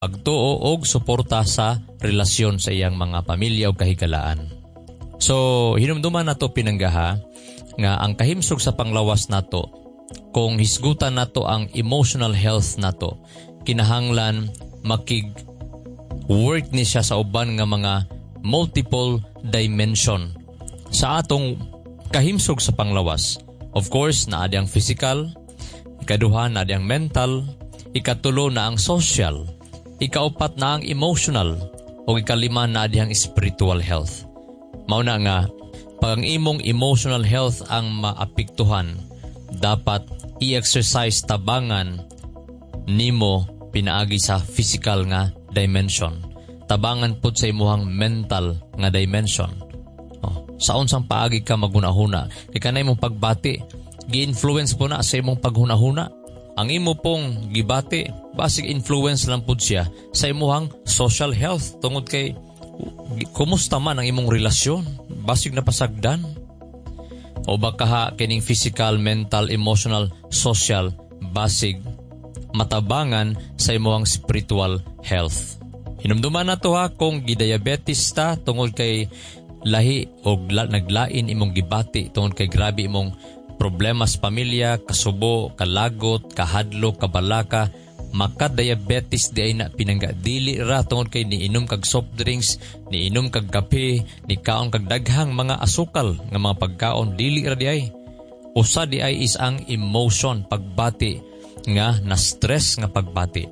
pagtuo og suporta sa relasyon sa iyang mga pamilya o kahigalaan. So, hinumduman nato pinanggaha nga ang kahimsog sa panglawas nato, kung hisgutan nato ang emotional health nato, kinahanglan work ni siya sa uban nga mga multiple dimension sa atong kahimsog sa panglawas. Of course, naa ang physical, ikaduha na ang mental, ikatulo na ang social, ikaupat na ang emotional, o ikalima na ang spiritual health. Mauna nga, pag ang imong emotional health ang maapektuhan, dapat i-exercise tabangan nimo pinaagi sa physical nga dimension. Tabangan pud sa imuhang mental nga dimension. Sa unsang paagi ka maghunahuna, kay kanay mong pagbati, gi-influence po na sa imong paghunahuna. Ang imo pong gibati, basic influence lang pud siya sa imuhang social health tungod kay kumusta man ang imong relasyon, basig na pasagdan. O baka kining physical, mental, emotional, social, basig matabangan sa imong spiritual health. Hinumduman na to kung gidiabetes ta tungod kay lahi o naglain imong gibati tungod kay grabe imong problema sa pamilya, kasubo, kalagot, kahadlok, kabalaka, maka-diabetes di ay na pinangga. Dili ra tungod kay niinom kag soft drinks, niinom kag kape, ni kaon kag daghang mga asukal nga mga pagkaon, dili ra di ay. Usa di ay is ang emotion, pagbati nga na-stress nga pagbati.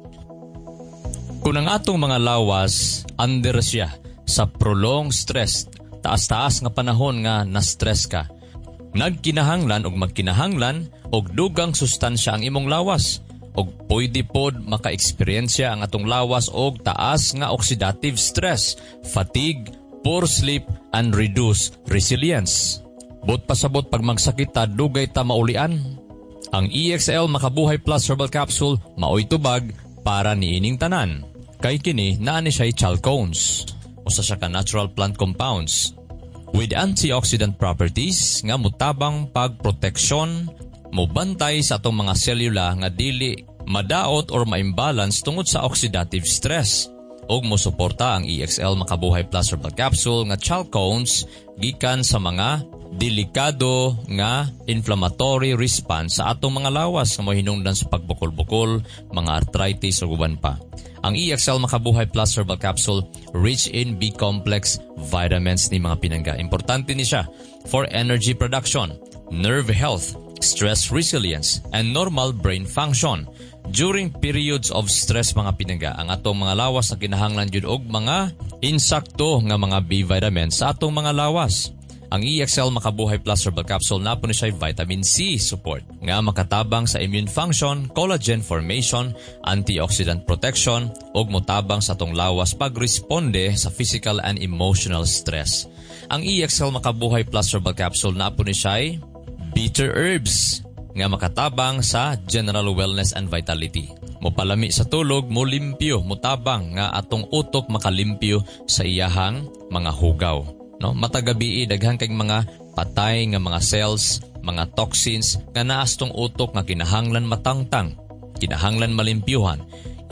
Kung ang atong mga lawas, under siya sa prolonged stress, taas-taas nga panahon nga na-stress ka, nagkinahanglan og magkinahanglan og dugang sustansya ang imong lawas og pwede pod maka-eksperyensya ang atong lawas og taas nga oxidative stress, fatigue, poor sleep, and reduced resilience. Bot pasabot pag magsakit ta, dugay ta maulian. Ang EXL Makabuhay Plus Herbal Capsule maoy tubag para niining tanan. Kay kini naa ni siya chalcones, usa siya ka natural plant compounds with antioxidant properties nga mutabang pagproteksyon, mobantay sa atong mga selula nga dili madaot or ma-imbalance tungod sa oxidative stress. Og mosuporta ang EXL Makabuhay Plus Herbal Capsule nga chalcones gikan sa mga delikado nga inflammatory response sa atong mga lawas nga mohinungdan sa pagbukol-bukol, mga arthritis o guban pa. Ang EXL Makabuhay Plus Herbal Capsule rich in B-complex vitamins ni mga pinangga. Importante ni siya for energy production, nerve health, stress resilience, and normal brain function. During periods of stress mga pinangga, ang atong mga lawas na kinahanglan jud og mga insakto nga mga B-vitamins sa atong mga lawas. Ang EXL Makabuhay Plus Herbal Capsule na po ni siya vitamin C support nga makatabang sa immune function, collagen formation, antioxidant protection, ug motabang sa atong lawas pagresponde sa physical and emotional stress. Ang EXL Makabuhay Plus Herbal Capsule na po ni siya bitter herbs nga makatabang sa general wellness and vitality. Mopalami sa tulog, molimpyo, mutabang nga atong utok makalimpyo sa iyahang mga hugaw. No, matagabi daghang kay mga patay nga mga cells, mga toxins nga naas tong utok nga kinahanglan matangtang, kinahanglan malimpyuhan.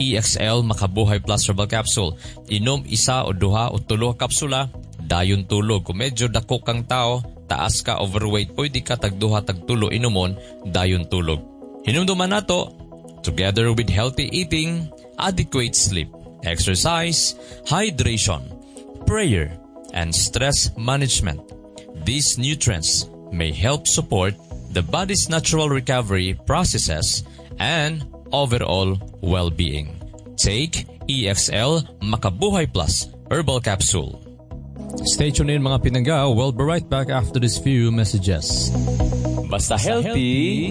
EXL Makabuhay Plus Herbal Capsule, inom isa o duha o tulo kapsula, dayon tulog. Kung medyo dako kang tao, taas ka, overweight, pwede ka tagduha tagtulo inumon, dayon tulog. Hinumduman nato, together with healthy eating, adequate sleep, exercise, hydration, prayer, and stress management. These nutrients may help support the body's natural recovery processes and overall well-being. Take EXL Makabuhay Plus Herbal Capsule. Stay tuned in mga pinangga. We'll be right back after these few messages. Basta healthy,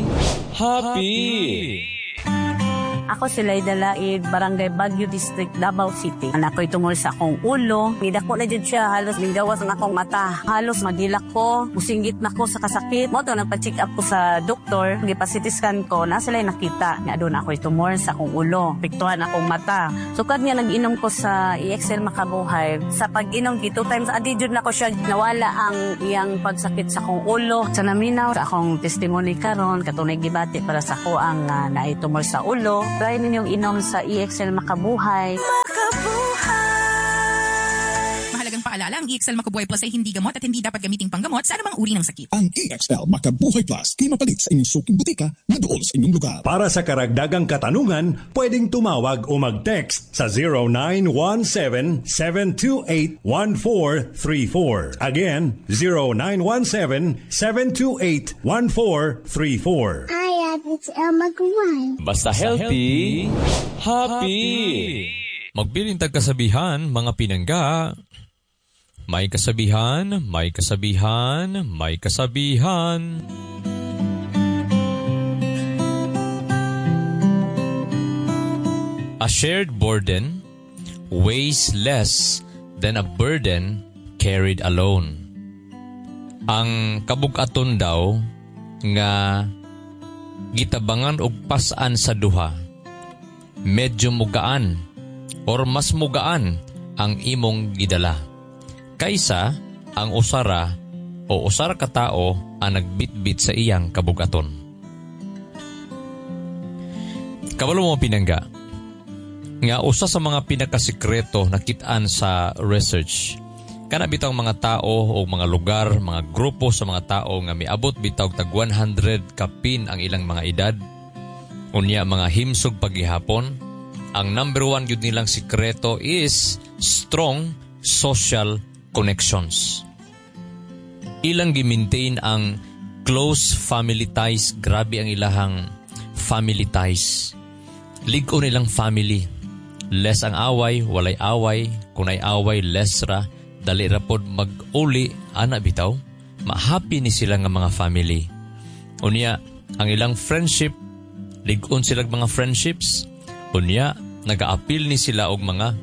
happy! Ako si Layda Laid, Barangay Baguio District, Davao City. Anak ko'y tungol sa akong ulo. Midako na dyan siya, halos minggawas ang akong mata. Halos magilak ko, musinggit na ko sa kasakit. Moto, nagpa-check up ko sa doktor. Nagpa-CT scan ko, na sila nakita. Nga doon ako'y tumor sa akong ulo. Piktuhan akong mata. Sukad nga nag-inom ko sa EXL Makabuhay. Sa pag-inom, 2 times a day dyan na ko siya. Nawala ang iyang pagsakit sa akong ulo. Sa naminaw, sa akong testimony karon, katunay gibati para sa ako ang naitumor sa ulo. Try ninyong inom sa EXL Makabuhay. Mahalagang paalala, ang EXL Makabuhay Plus ay hindi gamot at hindi dapat gamiting panggamot sa anumang uri ng sakit. Ang EXL Makabuhay Plus ay mapalit sa inyong suking butika na doon sa inyong lugar. Para sa karagdagang katanungan, pwedeng tumawag o mag-text sa 0917-728-1434. Again, 0917-728-1434. Hi, it's Elma Guay. Basta healthy, happy. Magbilintag kasabihan, mga pinangga. May kasabihan, may kasabihan, may kasabihan. A shared burden weighs less than a burden carried alone. Ang kabug-aton daw nga gitabangan og pas-an sa duha, medyo mugaan or mas mugaan ang imong gidala kaysa ang usara o usara ka tao ang nagbitbit sa iyang kabug-aton. Kabalo mo pinangga, nga usa sa mga pinakasikreto na kitaan sa research, kana bitang mga tao o mga lugar, mga grupo sa mga tao nga miabot bitaw tag 100 kapin ang ilang mga edad, unya mga himsog paghihapon, ang number one yun nilang sikreto is strong social connections. Ilang gi-maintain ang close family ties. Grabe ang ilahang family ties. Ligo nilang family. Less ang away, walay away. Kung ay away, less ra. Dali ra pod mag-uli, ana bitaw. Ma-happy ni sila nga mga family. Unya, ang ilang friendship, ligon silang mga friendships. Unya, nag-a-appeal ni sila og mga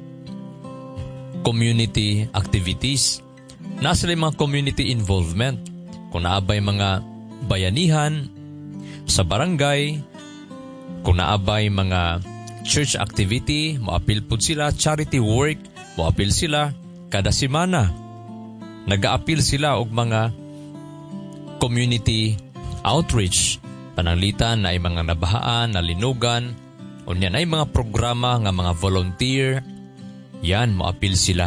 community activities. Nasa mga community involvement. Kung naabay mga bayanihan sa barangay, kung naabay mga church activity, mo-appeal po sila, charity work, mo-appeal sila kada semana. Nag-a-appeal sila og mga community outreach. Pananglitan na ay mga nabahaan, nalinugan, o yan ay mga programa nga mga volunteer. Yan, mo-appeal sila.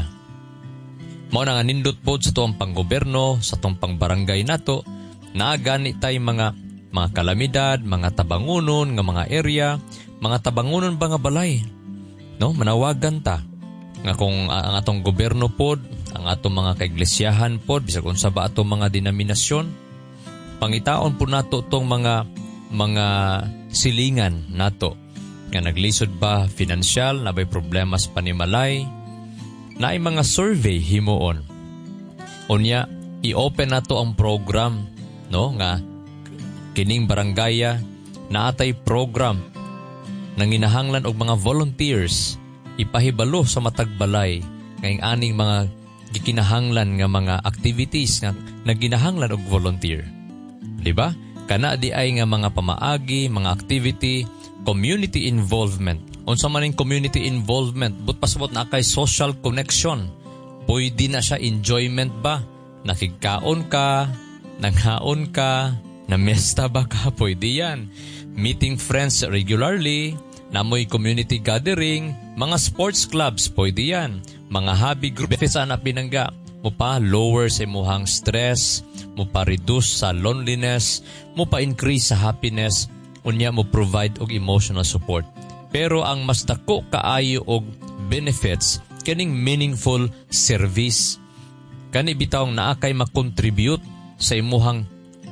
Mao na nga nindot po sa tuwang panggoberno, sa tuwang pangbarangay nato, na gani tay mga kalamidad, mga tabangunon, nga mga area, mga tabangunon ba nga balay. No, manawagan ta. Nga kung ang atong goberno pod, ang atong mga kaiglesiyahan pod, bisag unsa ba atong mga denominasyon, pangitaon po nato tong mga silingan nato. Nga naglisod ba financial, nabay problema sa panimalay, na ay mga survey himuon. Unya, i-open nato ang program, no, nga kining barangaya na atay program nang ginahanglan og mga volunteers ipahibalo sa matag balay ngayong aning mga gikinahanglan nga mga activities nga naginahanglan og volunteer. Di ba? Kana di ay nga mga pamaagi, mga activity, community involvement. Unsa man ning community involvement, but pasabot na kay social connection. Pwede na siya enjoyment ba? Nakigkaon ka, nanghaon ka, namesta ba ka? Pwede yan. Meeting friends regularly, namoy community gathering, mga sports clubs, pwede yan. Mga hobby group, saan na pinangga? Mo pa lower sa imuhang stress, mo pa reduce sa loneliness, mo pa increase sa happiness, unya mo provide og emotional support. Pero ang mas dako kaayo og benefits kaning meaningful service. Kani bitawng naa kay makontribute sa imuhang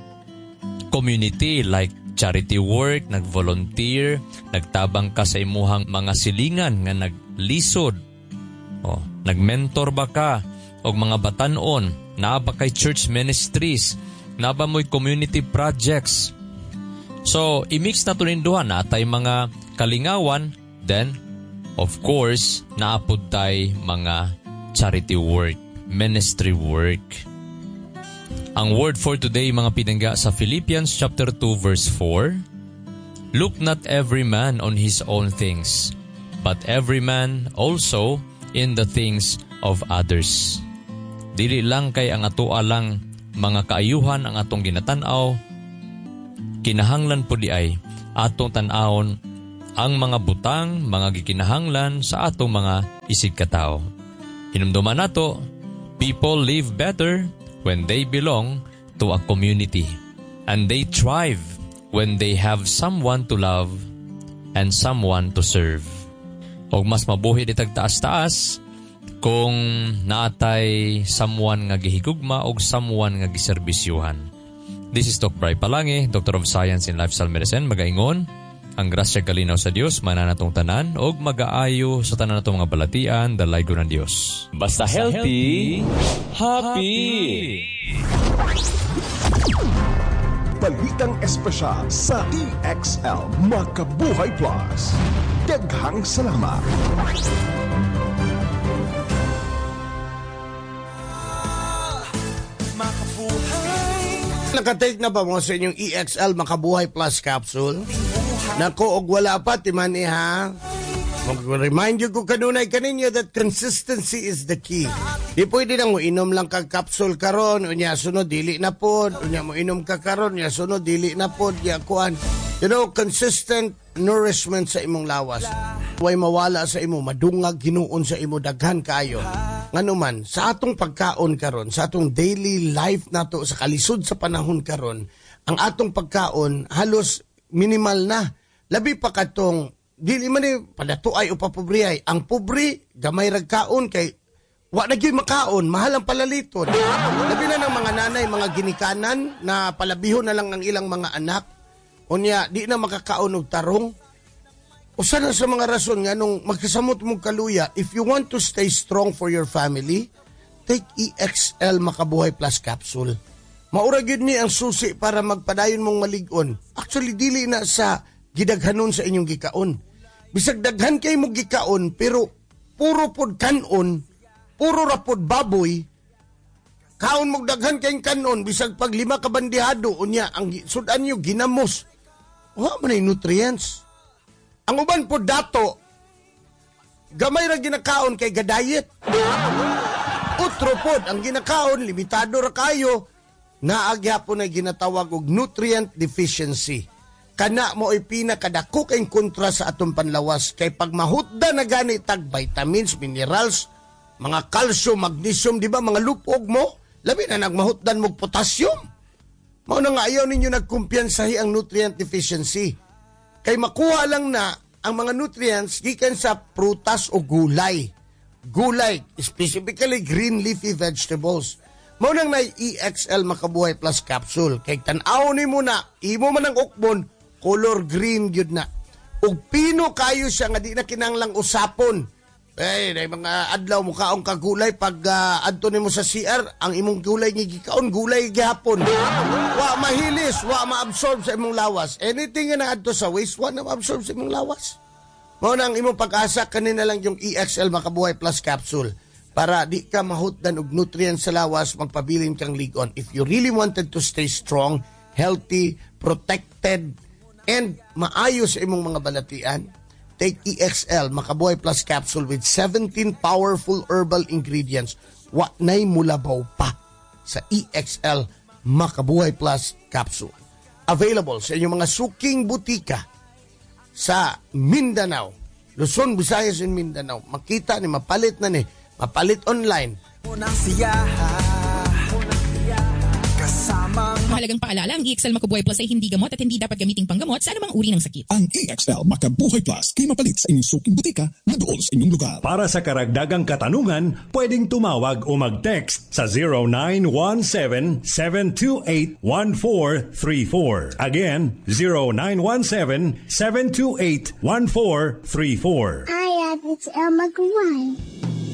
community like charity work, nag-volunteer, nagtabang ka sa imuhang mga silingan nga naglisod. O, nag-mentor ba ka og mga batanon, naa ba kay church ministries, naa ba mo'y community projects. So, i-mix na ito ninduhan na tay mga kalingawan, then, of course, naapod tay mga charity work, ministry work. Ang word for today, mga pinangga, sa Philippians chapter 2 verse 4, look not every man on his own things, but every man also in the things of others. Dili lang kay ang ato alang mga kaayuhan ang atong ginatanaw, kinahanglan po di ay atong tanawon ang mga butang, mga gikinahanglan sa atong mga isig katao. Hinumduman nato, people live better when they belong to a community. And they thrive when they have someone to love and someone to serve. O mas mabuhi ditag taas-taas kung naatay someone nga gihigugma o someone nga giserbisyuhan. This is Doc Bray Palangi, Doctor of Science in Lifestyle Medicine. Magaingon, ang grasya kalinaw sa Dios mananatong tanan og magaayo sa tanan natong mga balatian dalay ng Dios. Basta healthy, happy. Balitang espesyal sa EXL Makabuhay Plus. Daghang salamat. Nakatake na ba mo sa inyong EXL Makabuhay Plus capsule? Nako, og wala pa, timani ha. Mag-remind you ko kanunay kaninyo that consistency is the key. Di pwede na mo inom lang kag capsule karon, unya sunod dili na pod, unya mo inom ka karon, unya sunod dili na pod, ya kuan. You know, consistent nourishment sa imong lawas. Way mawala sa imo, madungag hinuon sa imo, daghan kayo. Nganuman, sa atong pagkaon karon, sa atong daily life nato sa kalisod sa panahon karon, ang atong pagkaon halos minimal na. Labi pa katong dili man ni padatuay o papobriyay. Ang pobre gamay rag kaon kay wa na gyud makaon, mahal ang palaliton. Labi na ng mga nanay, mga ginikanan na palabihon na lang ang ilang mga anak. Unya di na makakaon og tarong. Usa na sa mga rason nga nung magkasamot mong kaluya, if you want to stay strong for your family, take EXL Makabuhay Plus capsule. Maura gyud ni ang susi para magpadayon mong malig-on. Actually dili na sa gidaghanon sa inyong gikaon. Bisag daghan kay mo gikaon pero puro pod kanon, puro ra pod baboy. Kaon mo daghan kay kanon bisag pag 5 ka bandihado unya ang sudan niyo ginamos. Wa man ay nutrients. Ang uban pod dato gamay ra ginakaon kay gadayet. Utro pod ang ginakaon limitado ra kayo. Naagyapon na ginatawag og nutrient deficiency. Kana mo ay pinakadako kay kontra sa atong panlawas kay pag mahutda na gani tag vitamins, minerals, mga calcium, magnesium, di ba mga lupog mo, labi na nagmahutdan mo potassium. Mao na nga ayaw ninyo nagkumpiyansahi ang nutrient deficiency. Kay makuha lang na ang mga nutrients gikan sa prutas o gulay. Gulay, specifically green leafy vegetables. Mao nang na EXL Makabuhay Plus capsule. Kay tan-aw ni mo na, imo man ang ukbon, color green gyud na. Ug pino kayo siya nga di na kinanglang usapon. Nay mga adlaw mo kaong kagulay pag adto nimo sa CR, ang imong gulay nga gikaon gulay gihapon. Wa mahilis, wa maabsorb sa imong lawas. Anything nga adto sa waste, wa na maabsorb sa imong lawas. Mao nang imong pag-asa kanina lang yung EXL Makabuhay Plus capsule. Para di ka mahutdan og nutrients sa lawas, magpabilin kang ligon. If you really wanted to stay strong, healthy, protected, and maayos sa imong mga balatian, take EXL Makabuhay Plus capsule with 17 powerful herbal ingredients. Wa na'y mulabaw pa sa EXL Makabuhay Plus capsule. Available sa inyong mga suking butika sa Mindanao, Luzon, Visayas, and Mindanao. Makita ni mapalit na ni mapalit online. Mahalagang paalala, ang EXL Makabuhay Plus ay hindi gamot at hindi dapat gamiting panggamot sa anumang uri ng sakit. Ang EXL Makabuhay Plus kay mapalit sa inyong suking butika na dool sa inyong lugar. Para sa karagdagang katanungan, pwedeng tumawag o mag-text sa 0917-728-1434. Again, 0917-728-1434. Hi, it's Elma Gawai.